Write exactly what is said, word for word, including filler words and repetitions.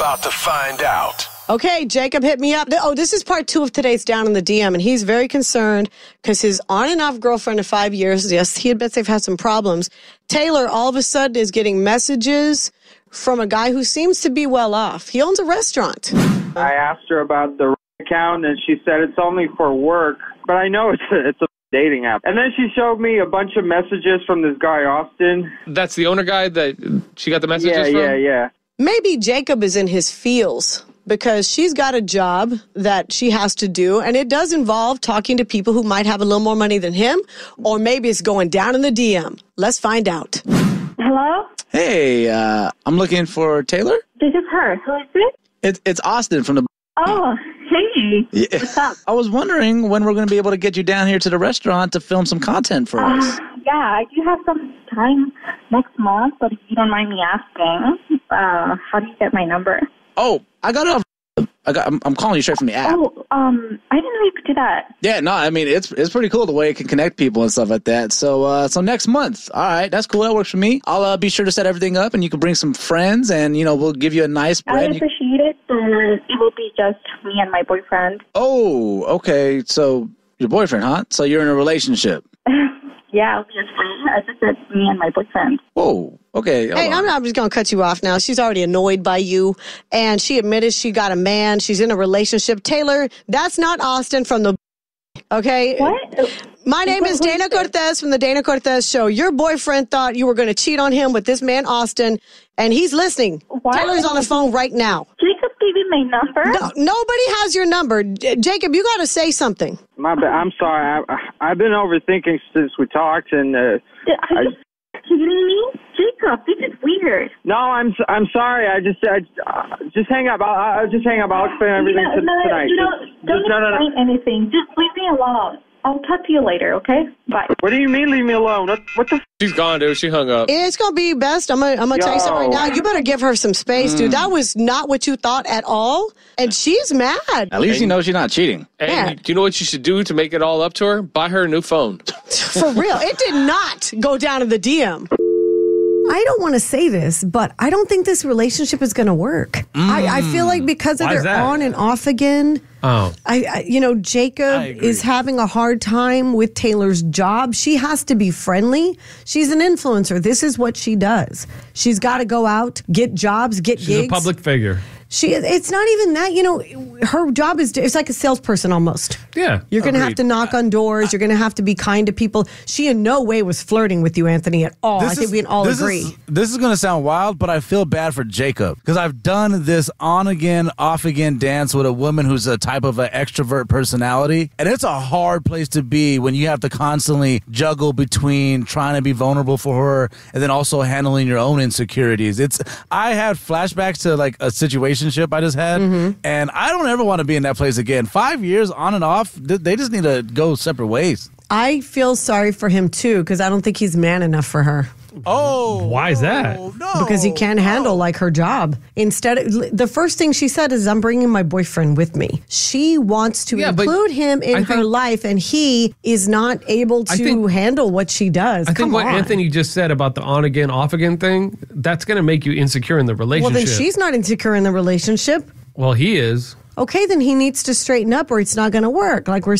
about to find out. Okay, Jacob hit me up. Oh, this is part two of today's Down in the D M, and he's very concerned because his on and off girlfriend of five years, yes, he admits they've had some problems. Taylor, all of a sudden, is getting messages from a guy who seems to be well off. He owns a restaurant. I asked her about the account, and she said it's only for work, but I know it's a, it's a dating app. And then she showed me a bunch of messages from this guy, Austin. That's the owner guy that she got the messages yeah, from? Yeah, yeah, yeah. Maybe Jacob is in his feels because she's got a job that she has to do, and it does involve talking to people who might have a little more money than him, or maybe it's going down in the D M. Let's find out. Hello? Hey, uh, I'm looking for Taylor. This is her. Who is this? It, it's Austin from the... Oh, hey. Yeah. What's up? I was wondering when we're going to be able to get you down here to the restaurant to film some content for Uh, us. yeah, I do have some time next month, but if you don't mind me asking, uh, how do you get my number? Oh, I got it off... I got, I'm, I'm calling you straight from the app. Oh, um, I didn't know you could do that. Yeah, no, I mean, it's it's pretty cool the way it can connect people and stuff like that. So uh, so next month. All right, that's cool. That works for me. I'll uh, be sure to set everything up, and you can bring some friends, and, you know, we'll give you a nice I bread. appreciate it, but it will be just me and my boyfriend. Oh, okay. So your boyfriend, huh? So you're in a relationship. Yeah, obviously. I just said me and my boyfriend. Whoa, okay. Hey, I'm not just going to cut you off now. She's already annoyed by you, and she admitted she got a man. She's in a relationship. Taylor, that's not Austin from the... Okay? What? My name is Dana Cortez from the Dana Cortez Show. Your boyfriend thought you were going to cheat on him with this man, Austin, and he's listening. What? Taylor's on the phone right now. Jacob gave you my number? No, nobody has your number. J- Jacob, you got to say something. My bad. I'm sorry. I, I've been overthinking since we talked, and uh, Are you kidding me? Jacob, this is weird. no, I'm I'm sorry. I just I, uh, just hang up. I'll, I'll just hang up. I'll explain everything no, to, no, tonight. You don't, Just- don't just- no, no, no. explain anything. Just leave me alone. I'll talk to you later, okay? Bye. What do you mean? Leave me alone. What, what the? F- She's gone, dude. She hung up. It's going to be best. I'm going to I'm gonna tell you something right Yo. now. You better give her some space, dude. That was not what you thought at all, and she's mad. At least you know she's not cheating. And Yeah. do you know what you should do to make it all up to her? Buy her a new phone. For real. It did not go down in the D M. I don't want to say this, but I don't think this relationship is going to work. I, I feel like because of Why their is that? on and off again, Oh. I, I you know, Jacob agree. is having a hard time with Taylor's job. She has to be friendly. She's an influencer. This is what she does. She's got to go out, get jobs, get She's gigs. a public figure. She, it's not even that, you know, her job is, it's like a salesperson almost. Yeah. You're going to have agreed. to knock on doors. You're going to have to be kind to people. She in no way was flirting with you, Anthony, at all. I think we can all this agree. Is, this is going to sound wild, but I feel bad for Jacob because I've done this on again, off again dance with a woman who's a type of an extrovert personality. And it's a hard place to be when you have to constantly juggle between trying to be vulnerable for her and then also handling your own insecurities. It's I had flashbacks to like a situationship I just had, Mm-hmm. and I don't ever want to be in that place again. Five years on and off, th- they just need to go separate ways. I feel sorry for him, too, because I don't think he's man enough for her. Oh, Why is that? no, Because he can't handle like her job. Instead, the first thing she said is, "I'm bringing my boyfriend with me." She wants to Yeah, but include him in I her think- life, and he is not able I to think- handle what she does. I Come think what on. Anthony just said about the on again, off again thing, that's going to make you insecure in the Well, relationship. then she's not insecure in the relationship. Well, he is. Okay, then he needs to straighten up, or it's not going to work. Like we're